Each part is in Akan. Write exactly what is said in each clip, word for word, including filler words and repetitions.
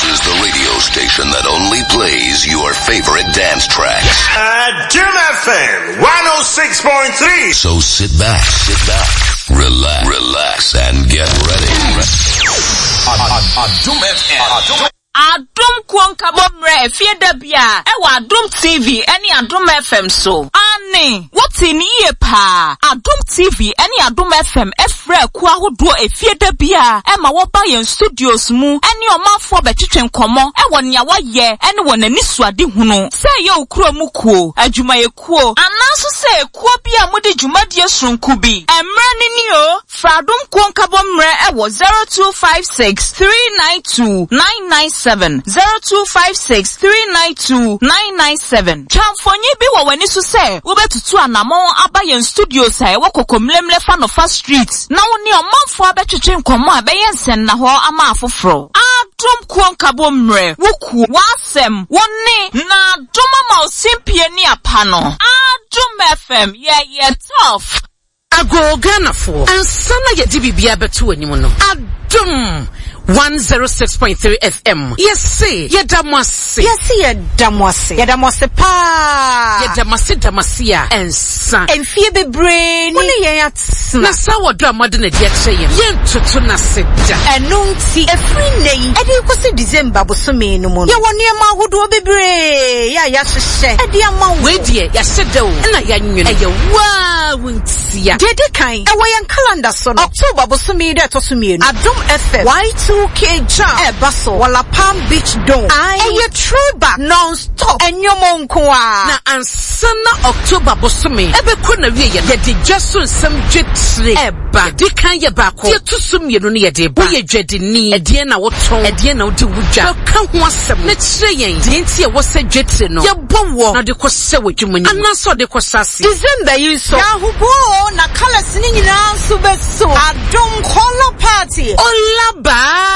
is the radio station that only plays your favorite dance tracks. Adum F M one oh six point three. So sit back, sit back, relax, relax, and get ready. Adum F M. Adum Kwanka Bomre Fieda Bia Ewa Adum T V any Adum F M so Ani what in ye pa Adum T V any Adum F M Efre kwa hudo e Fieda Bia Emma waba yen studios mu any omanfo betwetwen komo ewo nya waye ene wona ni suade hunu se ye okuro mu kuo adwuma ye kuo anaso se kuo bia mode dwumadie sonku bi emra ni ni o fra Adum Kwanka Bomre ewo zero two five six three nine two nine nine seven zero two five six three nine two nine nine seven. Chamfonyi bi wo wani so se wo betutu anamon abayen studios a wo kokomlemle fa no fa street na wo ne omanfo abetwetwe nkomo abeyen sen na ho ama afoforo Adum Kwanka Bomre wo ku wasem woni na doma ma osimpie ni apano Adum F M yeah yeah tough Ago Ghana for ansana ye di bibia betu anim no Adum one oh six point three F M. Yes, see, ye damwase. Yes, see, ye damwase. Ye damwase pa. Ye damwase damasia and san. And fear be brain. Wone ye yat. Na sa wadu amade na diya che ye. Ye ntutu na seda. Enunti e free nei. Edi yuko December bosome no mo. Ye wone ma hudu be bre. Ya ya hwehwe. Edi ama wo. We die ya seda o. Na ya nwene. Eye wa wunti ya. Dede kan. E wo yan calendar so no. October bosome de to so mienu. Adum F M. Y two K jam e baso wala Palm Beach Dome e ye throwback non-stop enyo monkwa na ansana October bosome e be ko na wie ye ye de jaso nsem dwetre e ba di kan ye ba ko ye tusum ye no ye de ba ye dwede ni e de na woton e de na wodi wudwa ka ho asem na kire yen de nti e wo se dwetre no ye bowo na de ko se wadwumani anaso de ko sase December yi so ya hubo na colors ni nyina so beso Adum color party olaba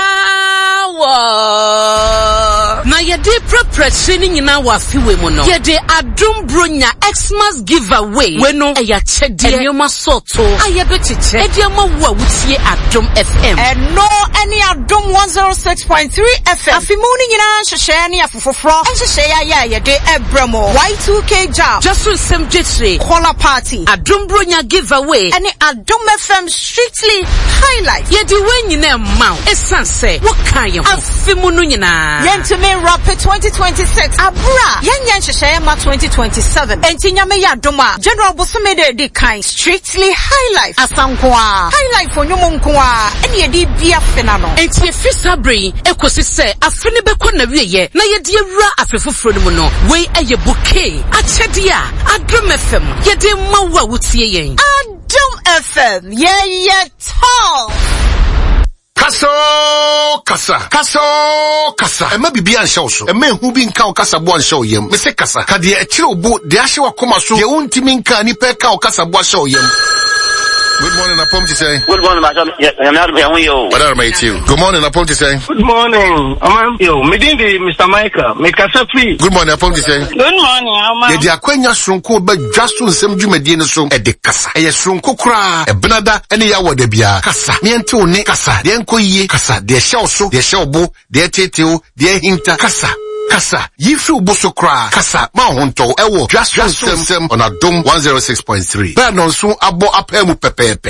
na yede preparation nyina wa fiwe mu no yede Adum Bronya Xmas giveaway we no eya chede enyoma soto ayebetiche ediama wo wutie Adum F M and no any Adum one oh six point three F M afimuni nyina hwehwe ne afofofro hwehwe ya ya yede ebramo Y two K jam just some jetre color party Adum Bronya giveaway and Adum F M strictly highlight yede we nyina ma esanse wo kan ye afimunu nyina yentime rapid twenty twenty-six abura yenyen hwehwe ma twenty twenty-seven entinyame ya doma general bosome de de kind strictly highlight asankoa highlight for nyomo nkoa ene ye di bia fena no enti efisa brain ekosi se afene beko na wieye na ye de awura afefoforo mu no we eye bouquet achede a Adum F M ye de mawa wutie yen Adum F M yeah yeah tall Kaso kasa kaso kasa ema bibi an show so ema hu bi nka o kasa bo an show yem me se kasa ka de e kire obo de ahye wakoma so ye untimi nka ni pe ka o kasa bo show yem. Good morning, I promise to say. Good morning, Madam. Yes, I'm not going you. What are mate you? Good morning, I promise to say. Good morning, I'm you. Me ding the Mister Michael. Me kasa free. Good morning, I promise to say. Good morning, I'm. Ye di akwanya sonko ba dwaso nsem dwumadie ne so e de kasa. E ye sonko kura e benada ene ya wode bia kasa. Me ente one kasa. De enko yie kasa. De hye so, de hye obo, de teteo, de hinta kasa. Kasa, yifu boso kra, kasa, ma honto, ewo, just just nsem on Adum one oh six point three. Ba non so abo apemu pepepe.